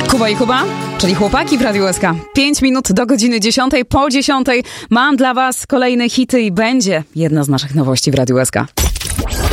Kuba i Kuba, czyli chłopaki w Radiu SK. 5 minut do godziny 10. Po 10 mam dla was kolejne hity i będzie jedna z naszych nowości w Radiu SK.